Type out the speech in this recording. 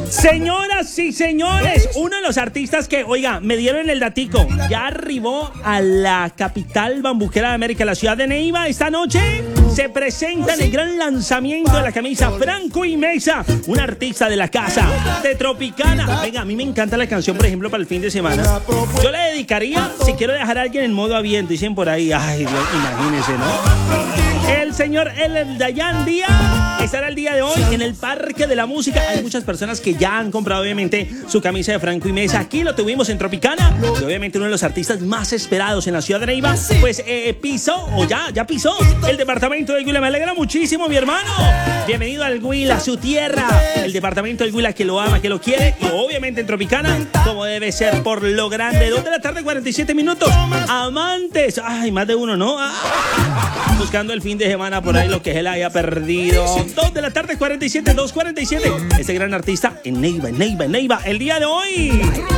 Señoras y señores, uno de los artistas que, oiga, me dieron el datico, ya arribó a la capital bambuquera de América, la ciudad de Neiva. Esta noche se presenta en el gran lanzamiento de la camisa Franco y Mesa, un artista de la casa de Tropicana. Venga, a mí me encanta la canción, por ejemplo, para el fin de semana. Yo le dedicaría, si quiero dejar a alguien en modo aviento, dicen por ahí, ay Dios, imagínense, ¿no? El señor El Dayan Díaz estará el día de hoy en el Parque de la Música. Hay muchas personas que ya han comprado, obviamente, su camisa de Franco y Mesa. Aquí lo tuvimos en Tropicana. Y obviamente uno de los artistas más esperados en la ciudad de Neiva, pues pisó, o ya pisó, el departamento del Huila. Me alegra muchísimo, mi hermano. Bienvenido al Huila, su tierra. El departamento del Huila que lo ama, que lo quiere. Y obviamente en Tropicana, como debe ser, por lo grande. 2 de la tarde, 47 minutos. Amantes. Ay, más de uno, ¿no? Buscando el fin de semana por ahí, lo que él haya perdido. 2 de la tarde, 47, 2:47. Este gran artista en Neiva, el día de hoy.